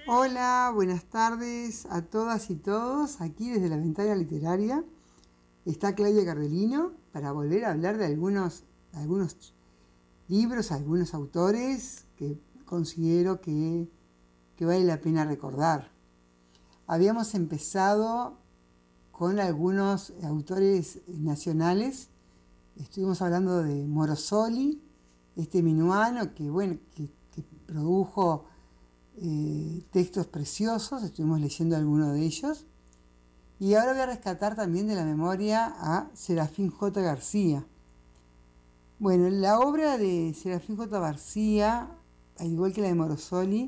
Hola, buenas tardes a todas y todos. Aquí desde la Ventana Literaria está Claudia Cardelino para volver a hablar de algunos libros, algunos autores que considero que vale la pena recordar. Habíamos empezado con algunos autores nacionales. Estuvimos hablando de Morosoli, este minuano que produjo textos preciosos, estuvimos leyendo algunos de ellos. Y ahora voy a rescatar también de la memoria a Serafín J. García. Bueno, la obra de Serafín J. García, al igual que la de Morosoli,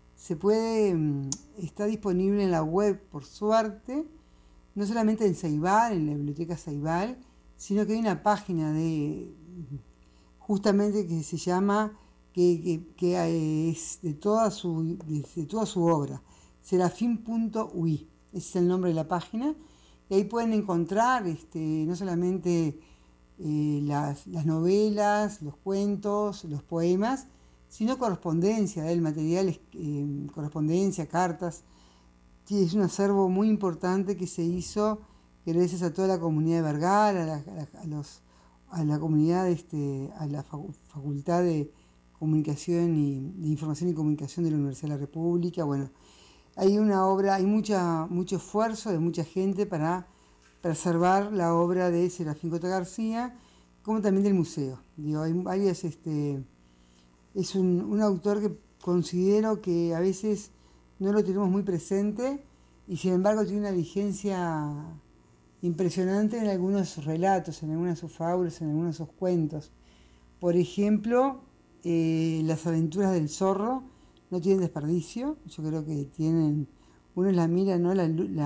está disponible en la web por suerte, no solamente en Ceibal, en la biblioteca Ceibal, sino que hay una página justamente que se llama, que es de toda su obra, serafín.ui, ese es el nombre de la página, y ahí pueden encontrar no solamente las novelas, los cuentos, los poemas, sino correspondencia del material, correspondencia, cartas. Sí, es un acervo muy importante que se hizo gracias a toda la comunidad de Vergara, a la comunidad, a la Facultad de Comunicación de Información y Comunicación de la Universidad de la República. Bueno, hay una obra, hay mucho esfuerzo de mucha gente para preservar la obra de Serafín J. García, como también del museo. Digo, hay varias, es un autor que considero que a veces no lo tenemos muy presente y sin embargo tiene una vigencia impresionante en algunos relatos, en algunas de sus fábulas, en algunos de sus cuentos. Por ejemplo, las aventuras del zorro no tienen desperdicio. Yo creo que uno la mira, ¿no?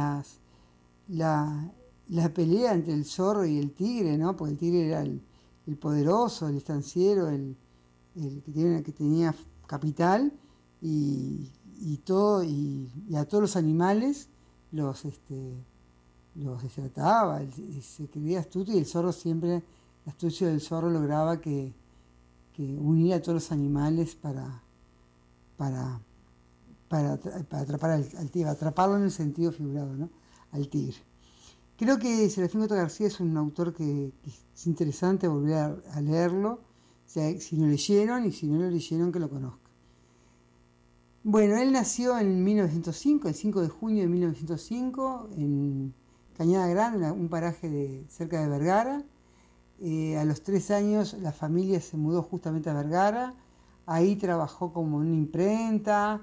La pelea entre el zorro y el tigre, ¿no? Porque el tigre era el poderoso, el estanciero, que tenía capital y a todos los animales los desataba, se creía astuto y el zorro siempre, la astucia del zorro lograba que unía a todos los animales para, para atrapar al tigre, atraparlo en el sentido figurado, ¿no? Al tigre. Creo que Serafín J. García es un autor que es interesante volver a leerlo, o sea, si no leyeron y si no lo leyeron que lo conozcan. Bueno, él nació en 1905, el 5 de junio de 1905, en Cañada Grande, un paraje cerca de Vergara. A los 3 años la familia se mudó justamente a Vergara. Ahí trabajó como en una imprenta,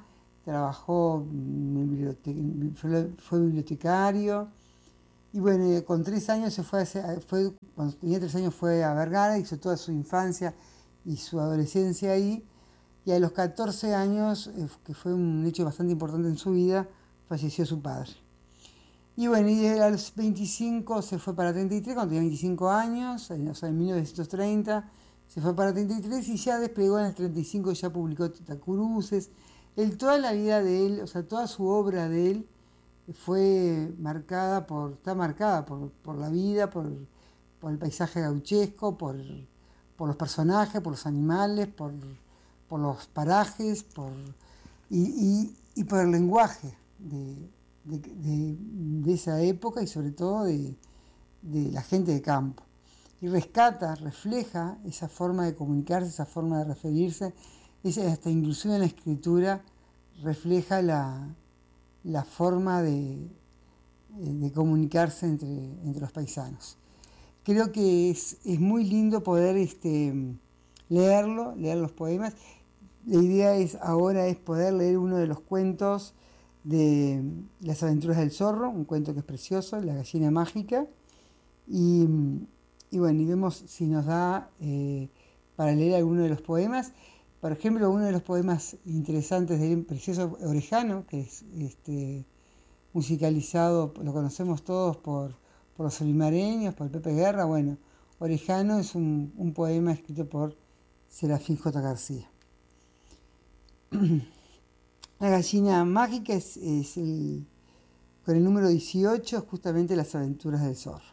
fue bibliotecario. Y bueno, con 3 años cuando tenía 3 años fue a Vergara, hizo toda su infancia y su adolescencia ahí. Y a los 14 años, que fue un hecho bastante importante en su vida, falleció su padre. Y bueno, y a los 25 se fue para 33, cuando tenía 25 años, o sea, en 1930, se fue para 33 y ya desplegó en el 35, ya publicó Tatacuruces. Toda la vida de él, o sea, toda su obra de él está marcada por la vida, por el paisaje gauchesco, por los personajes, por los animales, por los parajes, y por el lenguaje de esa época y sobre todo de la gente de campo. Y refleja esa forma de comunicarse, esa forma de referirse, hasta inclusive en la escritura refleja la forma de comunicarse entre los paisanos. Creo que es muy lindo poder leer los poemas. La idea ahora es poder leer uno de los cuentos de Las aventuras del zorro, un cuento que es precioso, La gallina mágica, y, y bueno, y vemos si nos da para leer alguno de los poemas. Por ejemplo, uno de los poemas interesantes del precioso Orejano, que es musicalizado, lo conocemos todos por los olimareños, por Pepe Guerra. Bueno, Orejano es un poema escrito por Serafín J. García. La gallina mágica con el número 18, justamente Las aventuras del zorro.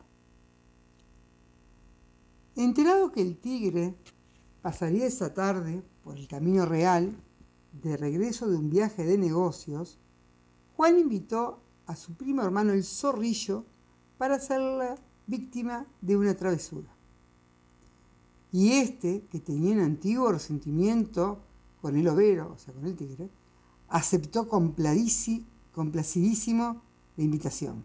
Enterado que el tigre pasaría esa tarde por el camino real, de regreso de un viaje de negocios, Juan invitó a su primo hermano el zorrillo para hacerla víctima de una travesura. Y este, que tenía un antiguo resentimiento con el overo, o sea, con el tigre, aceptó complacidísimo la invitación.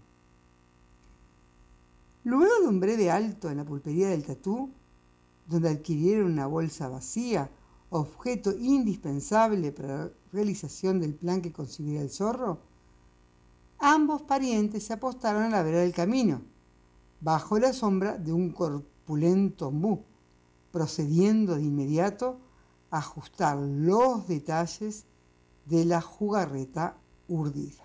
Luego de un breve alto en la pulpería del Tatú, donde adquirieron una bolsa vacía, objeto indispensable para la realización del plan que concibiera el zorro, ambos parientes se apostaron a la vera del camino, bajo la sombra de un corpulento ombú, procediendo de inmediato a ajustar los detalles de la jugarreta urdida.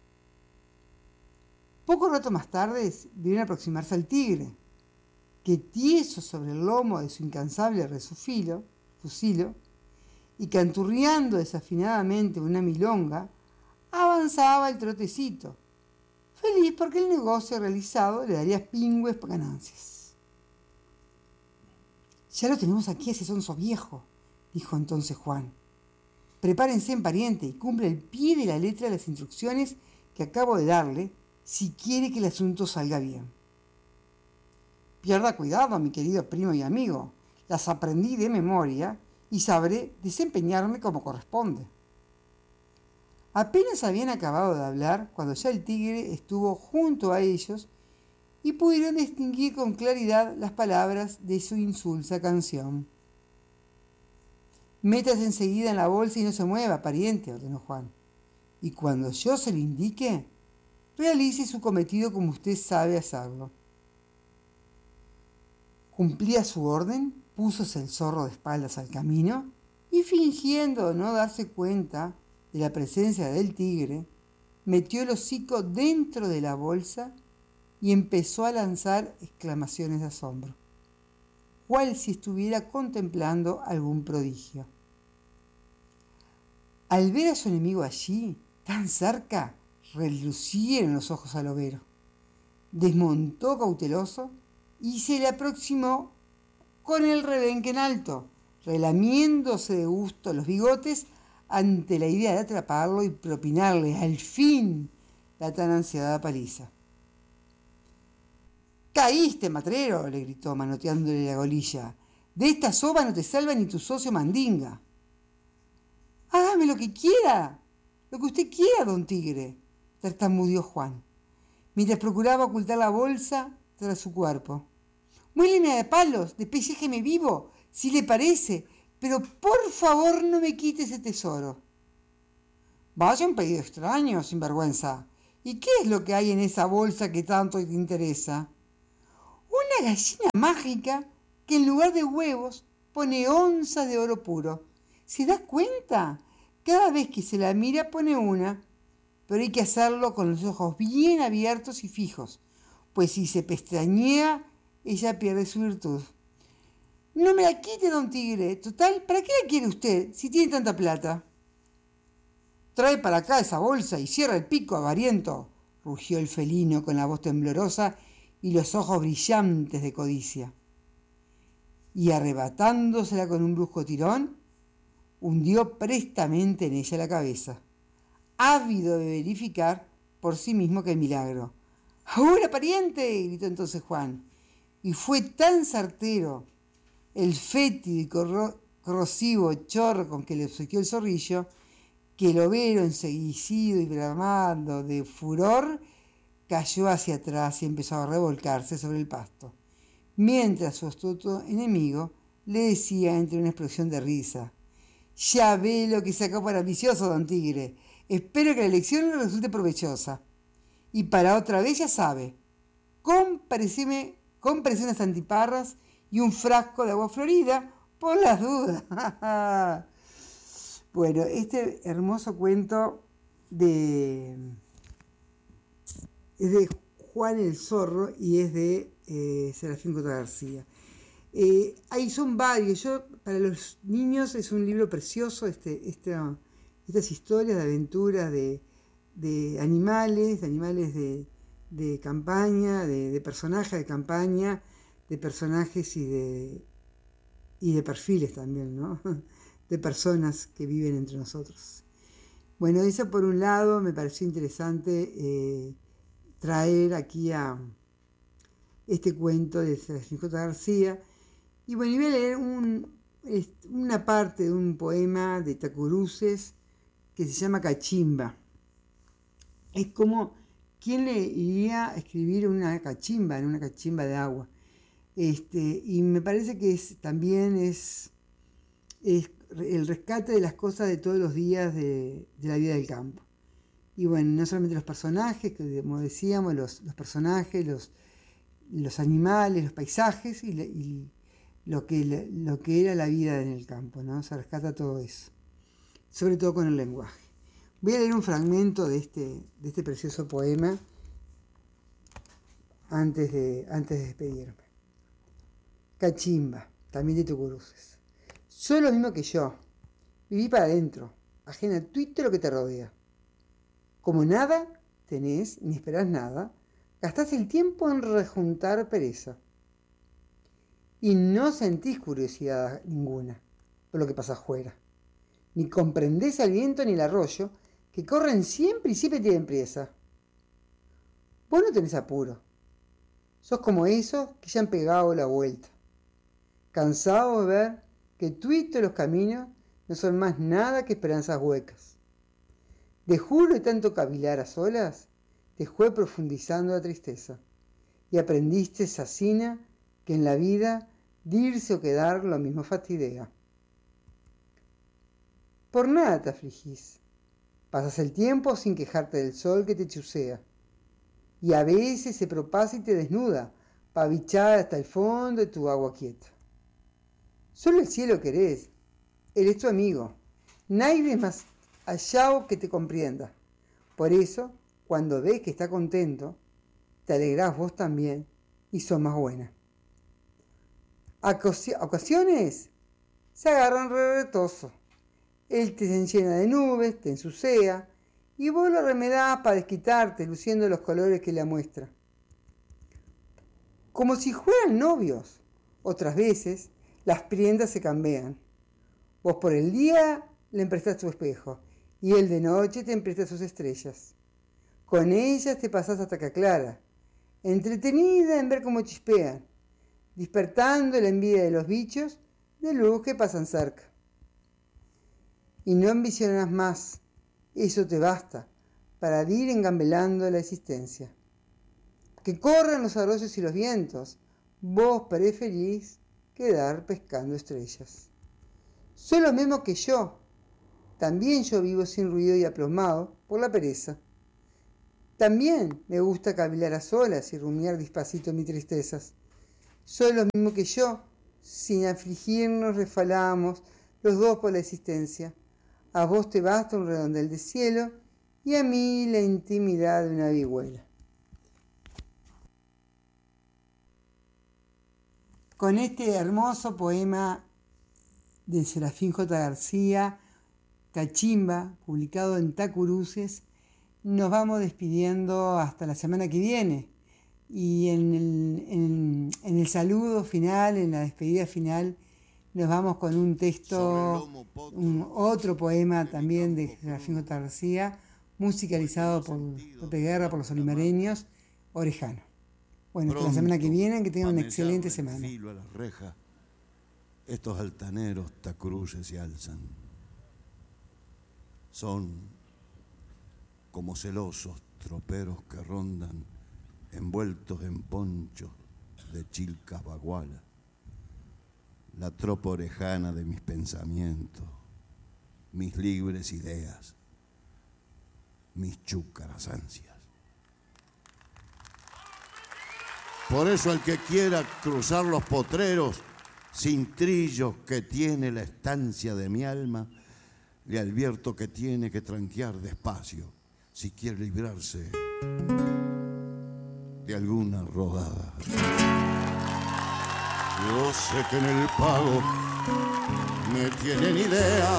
Poco rato más tarde vieron aproximarse al tigre, que tieso sobre el lomo de su incansable fusil y canturreando desafinadamente una milonga, avanzaba el trotecito, feliz porque el negocio realizado le daría pingües ganancias. Ya lo tenemos aquí a ese sonso viejo, dijo entonces Juan. Prepárense, pariente, y cumple al pie de la letra las instrucciones que acabo de darle si quiere que el asunto salga bien. Pierda cuidado, mi querido primo y amigo. Las aprendí de memoria y sabré desempeñarme como corresponde. Apenas habían acabado de hablar cuando ya el tigre estuvo junto a ellos y pudieron distinguir con claridad las palabras de su insulsa canción. Métase enseguida en la bolsa y no se mueva, pariente, ordenó Juan. Y cuando yo se lo indique, realice su cometido como usted sabe hacerlo. Cumplía su orden, púsose el zorro de espaldas al camino y, fingiendo no darse cuenta de la presencia del tigre, metió el hocico dentro de la bolsa y empezó a lanzar exclamaciones de asombro, cual si estuviera contemplando algún prodigio. Al ver a su enemigo allí, tan cerca, relucieron los ojos al overo. Desmontó cauteloso y se le aproximó con el rebenque en alto, relamiéndose de gusto los bigotes ante la idea de atraparlo y propinarle al fin la tan ansiada paliza. «¡Caíste, matrero!», le gritó, manoteándole la golilla. «De esta soba no te salva ni tu socio Mandinga». «Hágame lo que quiera, lo que usted quiera, don Tigre», tartamudeó Juan, mientras procuraba ocultar la bolsa tras su cuerpo. «Muéleme a palos, despelléjeme vivo, si le parece, pero por favor no me quite ese tesoro». «Vaya un pedido extraño, sinvergüenza. ¿Y qué es lo que hay en esa bolsa que tanto te interesa?» «Una gallina mágica que en lugar de huevos pone onzas de oro puro. ¿Se da cuenta? Cada vez que se la mira pone una, pero hay que hacerlo con los ojos bien abiertos y fijos, pues si se pestañea, ella pierde su virtud». «No me la quite, don Tigre. Total, ¿para qué la quiere usted si tiene tanta plata?» «Trae para acá esa bolsa y cierra el pico, avariento», rugió el felino con la voz temblorosa y los ojos brillantes de codicia. Y arrebatándosela con un brusco tirón, hundió prestamente en ella la cabeza, ávido de verificar por sí mismo aquel milagro. «¡Ahora, pariente!», gritó entonces Juan, y fue tan certero el fétido y corrosivo chorro con que le obsequió el zorrillo, que el overo, enseguecido y bramando de furor, cayó hacia atrás y empezó a revolcarse sobre el pasto, mientras su astuto enemigo le decía entre una explosión de risa: «Ya ve lo que sacó para ambicioso, don Tigre. Espero que la elección le resulte provechosa. Y para otra vez ya sabe, cómprese unas antiparras y un frasco de agua florida por las dudas». Bueno, este hermoso cuento es de Juan el Zorro y es de Serafín Cota García. Ahí son varios. Para los niños es un libro precioso, estas historias de aventuras de animales de campaña, de personajes de campaña, de personajes y de perfiles también, ¿no? de personas que viven entre nosotros. Bueno, eso por un lado me pareció interesante traer aquí a este cuento de Serafín J. García. Y bueno, y voy a leer una parte de un poema de Tacuruces que se llama Cachimba. Es como, ¿quién le iría a escribir en una cachimba de agua? Y me parece que también es el rescate de las cosas de todos los días de la vida del campo. Y bueno, no solamente los personajes, que como decíamos, los personajes, los animales, los paisajes y lo que era la vida en el campo, ¿no? Se rescata todo eso, sobre todo con el lenguaje. Voy a leer un fragmento de este precioso poema antes de despedirme. Cachimba, también de Tucuruces. Soy lo mismo que yo. Viví para adentro, ajena a todo lo que te rodea. Como nada tenés ni esperás nada, gastás el tiempo en rejuntar pereza. Y no sentís curiosidad ninguna por lo que pasa afuera. Ni comprendés al viento ni el arroyo, que corren siempre y siempre tienen prisa. Vos no tenés apuro. Sos como esos que ya han pegado la vuelta, cansados de ver que tuitos los caminos no son más nada que esperanzas huecas. De juro de tanto cavilar a solas, te fue profundizando la tristeza, y aprendiste esa sina que en la vida dirse o quedar lo mismo fastidia. Por nada te afligís, pasas el tiempo sin quejarte del sol que te chusea, y a veces se propasa y te desnuda, para bichar hasta el fondo de tu agua quieta. Solo el cielo querés, él es tu amigo, nadie más allá que te comprenda. Por eso, cuando ves que está contento, te alegrás vos también y sos más buena. Ocasiones se agarran retoso. Él te llena de nubes, te ensucia, y vos lo remedás para desquitarte, luciendo los colores que le muestra. Como si fueran novios. Otras veces, las prendas se cambian. Vos por el día le emprestás tu espejo, y él de noche te empresta sus estrellas. Con ellas te pasás hasta que aclara, entretenida en ver cómo chispean, despertando la envidia de los bichos de luz que pasan cerca. Y no ambicionas más, eso te basta para ir engambelando la existencia. Que corran los arroyos y los vientos, vos preferís quedar pescando estrellas. Soy lo mismo que yo, también yo vivo sin ruido y aplomado por la pereza. También me gusta cavilar a solas y rumiar despacito mis tristezas. Soy lo mismo que yo, sin afligirnos refalamos los dos por la existencia. A vos te basta un redondel de cielo y a mí la intimidad de una vihuela. Con este hermoso poema de Serafín J. García, Cachimba, publicado en Tacuruces, nos vamos despidiendo hasta la semana que viene. Y en el saludo final, en la despedida final, nos vamos con un texto, otro poema también de Serafín J. García, musicalizado por Pepe Guerra, por los olimareños, Orejano. Bueno, hasta la semana que viene, que tengan una excelente semana. Filo a la reja, estos altaneros Tacuruces se alzan. Son como celosos troperos que rondan envueltos en ponchos de chilcas bagualas. La tropa orejana de mis pensamientos, mis libres ideas, mis chúcaras ansias. Por eso al que quiera cruzar los potreros sin trillos que tiene la estancia de mi alma, le advierto que tiene que tranquear despacio si quiere librarse de alguna rodada. Yo sé que en el pago me tienen idea